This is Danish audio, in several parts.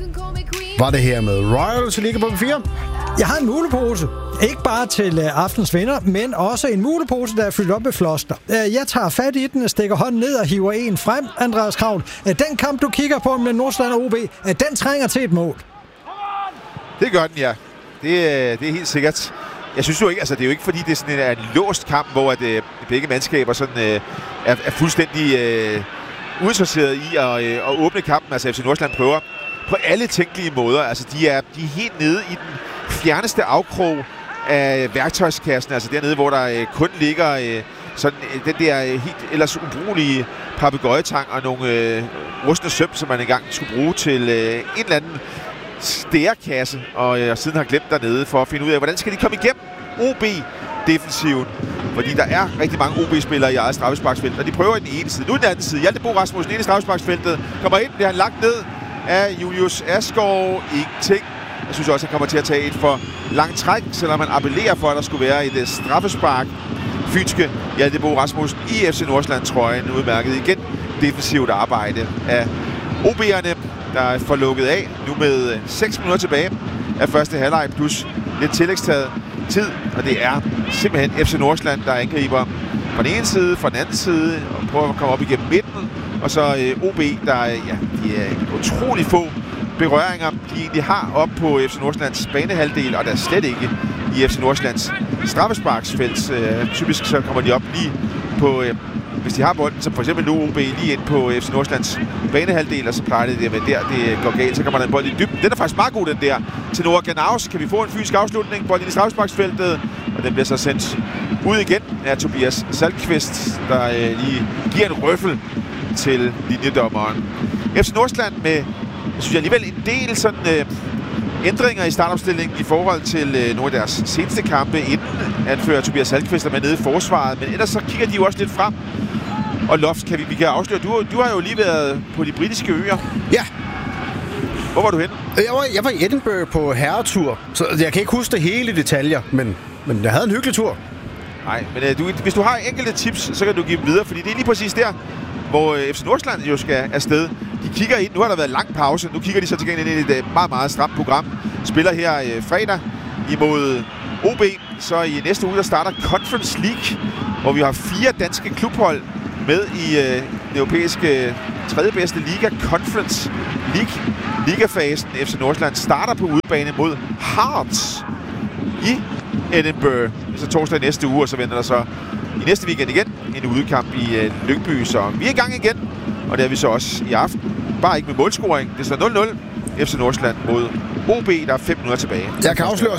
var det her med Royal til Liga på 4. Jeg har en mulepose. Ikke bare til aftens vinder, men også en mulepose, der er fyldt op med floster. Jeg tager fat i den, stikker hånden ned og hiver en frem, Andreas Kraul. Den kamp, du kigger på med Nordsjælland og OB, den trænger til et mål. Det gør den, ja. Det er helt sikkert. Jeg synes jo ikke, altså det er jo ikke fordi, det er sådan en låst kamp, hvor at, begge mandskaber sådan, er fuldstændig udsorteret i at åbne kampen. Altså FC Nordsjælland prøver på alle tænkelige måder. Altså de er helt nede i den fjerneste afkrog af værktøjskassen. Altså dernede, hvor der kun ligger sådan den der helt ellers ubrugelige papegøjetang og nogle rustne søm, som man engang skulle bruge til en eller anden stærekasse, og siden har glemt dernede for at finde ud af, hvordan skal de komme igennem OB-defensiven. Fordi der er rigtig mange OB-spillere i eget straffesparksfelt, og de prøver i den ene side. Nu i den anden side. Hjalte Bo Rasmussen inde i straffesparksfeltet. Kommer ind, bliver han lagt ned af Julius Asgaard. Ingenting. Jeg synes også, han kommer til at tage et for langt træk, selvom man appellerer for, at der skulle være et straffespark. Fynske Hjalte Bo Rasmussen i FC Nordsjælland-trøjen. Udmærket igen defensivt arbejde af OB'erne, der får lukket af nu med 6 minutter tilbage af første halvleg plus lidt tillægstaget tid, og det er simpelthen FC Nordsjælland, der angriber fra den ene side, fra den anden side, og prøver at komme op igennem midten, og så OB, der de er utrolig få berøringer, de egentlig har op på FC Nordsjællands banehalvdel, og der er slet ikke i FC Nordsjællands straffesparksfelt. Typisk så kommer de op lige på, hvis de har bolden, som for eksempel nu OB lige ind på FC Nordsjællands banehalvdel, og så plejer det at være der, det går galt, så kommer der en bold i dybden. Den er faktisk meget god, den der. Til Noah Ganaus kan vi få en fysisk afslutning, bold ind i straffesparksfeltet, og den bliver så sendt ud igen af Tobias Saltqvist, der lige giver en røffel til linjedommeren. FC Nordsjælland med, jeg synes alligevel, en del sådan ændringer i startopstillingen i forhold til nogle af deres seneste kampe, inden anfører Tobias Saltqvist er med nede i forsvaret, men ellers så kigger de jo også lidt frem. Og Lofts, vi kan afsløre, du har jo lige været på de britiske øer. Ja. Hvor var du henne? Jeg var i Edinburgh på herretur, så jeg kan ikke huske det hele i detaljer, men jeg havde en hyggelig tur. Nej, men hvis du har enkelte tips, så kan du give dem videre, fordi det er lige præcis der, hvor FC Nordsjælland jo skal afsted. De kigger ind, nu har der været lang pause, nu kigger de så til gengæld ind i et meget, meget stramt program. Spiller her fredag imod OB, så i næste uge der starter Conference League, hvor vi har 4 danske klubhold med i den europæiske tredje bedste liga, Conference League. Ligafasen FC Nordsjælland starter på udebane mod Hearts i Edinburgh. Så torsdag næste uge, og så venter der så i næste weekend igen en udekamp i Lyngby. Så vi er i gang igen, og det er vi så også i aften. Bare ikke med målscoring. Det står 0-0. FC Nordsjælland mod OB, der er 5 minutter tilbage. Jeg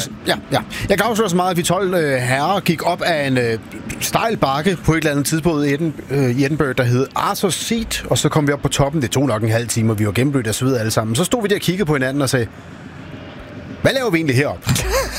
kan afsløre så meget, at vi 12 herrer gik op af en stejl bakke på et eller andet tidspunkt i Edinburgh, der hed Arthur's Seat, og så kom vi op på toppen. Det tog nok en halv time, og vi var gennemblødt og så videre alle sammen. Så stod vi der og kiggede på hinanden og sagde, hvad laver vi egentlig heroppe?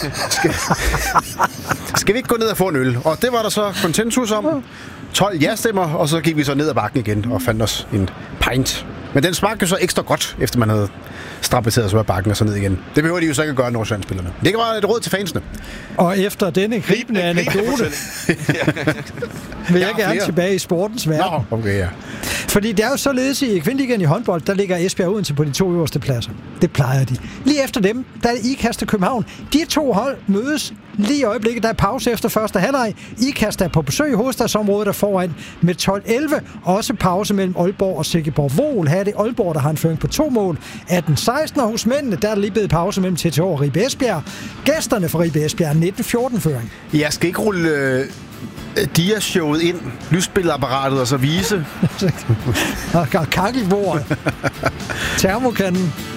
Skal vi ikke gå ned og få en øl? Og det var der så konsensus om. 12 ja-stemmer, og så gik vi så ned ad bakken igen og fandt os en pint. Men den smagte jo så ekstra godt, efter man havde strapateret sig af bakken og så ned igen. Det behøver de jo så ikke at gøre, Nordsjælland-spillerne. Det kan være et råd til fansene. Og efter denne gribende anekdote vil jeg gerne tilbage i sportens verden. Nå, okay, ja. Fordi det er jo således i Kvindeliggen i håndbold, der ligger Esbjerg Odense på de 2 øverste pladser. Det plejer de. Lige efter dem, der er IKAST og København. De 2 hold mødes lige i øjeblikket. Der er pause efter første halvleg. IKAST er på besøg i hovedstadsområdet der foran med 12-11. Også pause mellem Aalborg og Silkeborg-Voel. Her er det Aalborg, der har en føring på 2 mål. 18-16, og hos mændene, der er der lige blevet pause mellem TTH og Ribe Esbjerg. Gæsterne for Ribe Esbjerg 19-14 føring. Jeg skal ikke rulle Dia-showet ind, lysbilledapparatet og så vise. Og kakkelbordet. Termokanden.